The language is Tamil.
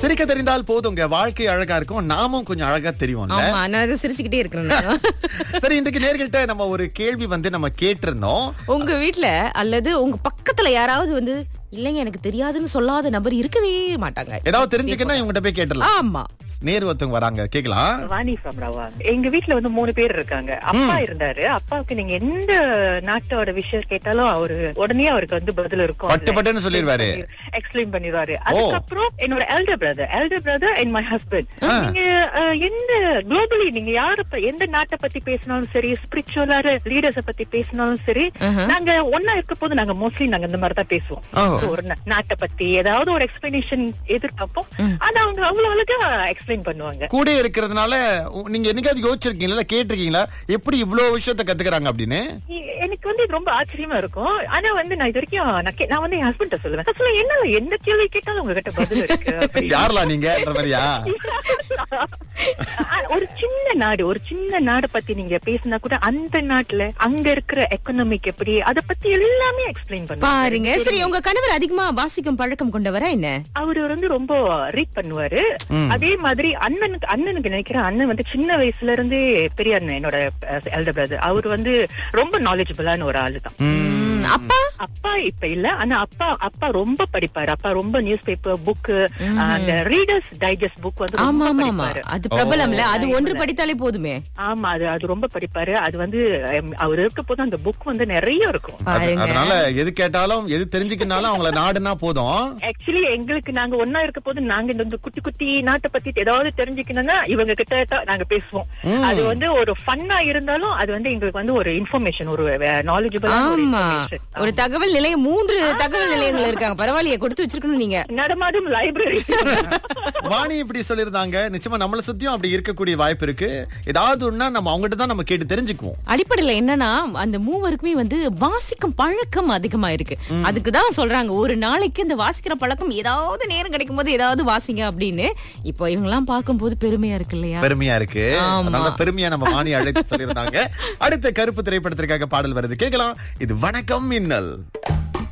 சிரிக்க தெரிந்தால் போதுங்க, வாழ்க்கை அழகா இருக்கும், நாமும் கொஞ்சம் அழகா தெரியும்ல. ஆமா, நான் சிரிச்சுக்கிட்டே இருக்கிறேன். சரி, இன்றைக்கு நேர்கள்ட்ட நம்ம ஒரு கேள்வி நம்ம கேட்டிருந்தோம். உங்க வீட்ல அல்லது உங்க பக்கத்துல யாராவது இல்லைங்க எனக்கு தெரியாதுன்னு சொல்லாத நபர் இருக்கவே மாட்டாங்க. ஏதாவது தெரிஞ்சுக்கன்னா இவங்ககிட்ட போய் கேட்டலாம். ஆமா, நேர் ஒருத்தவங்க வராங்க, கேக்கலாம். வாணி ஃப்ரம் ரவா. எங்க வீட்ல 3 பேர் இருக்காங்க. அப்பா இருந்தாரு. அப்பாவுக்கு நீங்க எந்த நாட்டோட விஷயம் கேட்டாலும் உடனே அவருக்கு பதில் இருக்கும். பட்டுன்னு சொல்லிடுவாரு, எக்ஸ்பிளைன் பண்ணிடுவாரு. அதுக்கப்புறம் என்னோட elder brother and my husband, நீங்க எந்த குளோபலி நீங்க எந்த நாட்டை பத்தி பேசினாலும் சரி, ஸ்பிரிச்சுவலா லீடர்ஸ பத்தி பேசினாலும் சரி, நாங்க ஒன்னா இருக்க போது நாங்க மோஸ்ட்லி இந்த மாதிரி தான் பேசுவோம். ஒரு நாட்டை பத்தி ஏதாவது ஒரு எக்ஸ்பிளனேஷன் எதிர்பார்ப்போம். ஆனா அவங்க அவ்வளவு அழகா எக்ஸ்பிளைன் பண்ணுவாங்க. கூட இருக்கிறதுனால நீங்க என்னைக்காவது யோசிச்சிருக்கீங்களா, கேட்டிருக்கீங்களா எப்படி இவ்வளவு விஷயத்த கத்துக்கிறாங்க அப்படின்னு? எனக்கு இது ரொம்ப ஆச்சரியமா இருக்கும். ஆனா நான் இது வரைக்கும் நான் என் ஹஸ்பண்ட் சொல்லுவேன், என்ன எந்த கேள்வி கேட்டாலும் உங்ககிட்ட பதில் இருக்கு. யாரெல்லாம் நீங்க மாதிரியா? ஒரு சின்ன நாடு பத்தி நீங்க பேசினா கூட அந்த நாட்டுல அங்க இருக்கிற எக்கனாமிக் எப்படி, அத பத்தி எல்லாமே எக்ஸ்பிளைன் பாருங்க. சரி, உங்க கணவர் அதிகமா வாசிக்கும் பழக்கம் கொண்டவரா என்ன? அவரு ரொம்ப ரீட் பண்ணுவாரு. அதே மாதிரி அண்ணனுக்கு நினைக்கிறேன், அண்ணன் சின்ன வயசுல இருந்தே பெரிய அண்ணன், என்னோட எல்டர் பிரதர், அவரு ரொம்ப நாலேஜபிளான ஒரு ஆளு தான். அப்பா இப்ப இல்ல, ஆனா அப்பா ரொம்ப படிப்பாரு. அப்பா ரொம்ப நியூஸ் பேப்பர் புக், அந்த ரீடர்ஸ் டைஜஸ்ட் புக் ரொம்ப படிப்பாரு. அது பிரபலம்ல, அது ஒன்று படித்தாலே போதுமே. ஆமா, அது ரொம்ப படிப்பாரு. அது அவர் இருக்க போது அந்த புக் நிறைய இருக்கும். அதனால எது கேட்டாலும் எது தெரிஞ்சுக்கினாலும் அவங்கள நாடுனா போதும். ஆக்சுவலி எங்களுக்கு நாங்க ஒன்னா இருக்க போது நாங்க இந்த குட்டி குட்டி நாட்டை பத்தி ஏதாவது தெரிஞ்சுக்கணும்னா இவங்க கிட்ட நாங்க பேசுவோம். அது ஒரு ஃபன்னா இருந்தாலும் அது எங்களுக்கு ஒரு இன்ஃபர்மேஷன், ஒரு நாலேஜபிள் ஒரு தகவல் நிலையம், 3 தகவல் நிலையங்கள் இருக்காங்க. பரவாயில்லையே, கொடுத்து வச்சிருக்கணும் நீங்க. நடமாடும் லைப்ரரி. வாணி இப்படி சொல்லிருந்தாங்க. நிச்சயமா நம்மள சுத்தியும் அப்படி இருக்கக்கூடிய வாய்ப்பு இருக்கு. ஏதாவது ஒண்ணா நம்ம அவங்ககிட்ட தான் நம்ம கேட்டு தெரிஞ்சுக்குவோம். அடிப்படையில என்னன்னா, அந்த மூவருக்குமே வாசிக்கும் பழக்கம் அதிகமா இருக்கு. அதுக்குதான் சொல்றாங்க, ஒரு நாளைக்கு இந்த வாசிக்கிற பழக்கம் ஏதாவது நேரம் கிடைக்கும் போது ஏதாவது வாசிங்க அப்படின்னு. இப்போ இவங்க எல்லாம் பார்க்கும் போது பெருமையா இருக்கு இல்லையா? பெருமையா இருக்கு. அதனால பெருமையா நம்ம வாணி அழைத்து சொல்லியிருந்தாங்க. அடுத்த கருப்பு திரைப்படத்திற்காக பாடல் வருது, கேட்கலாம். இது வணக்கம் மின்னல்.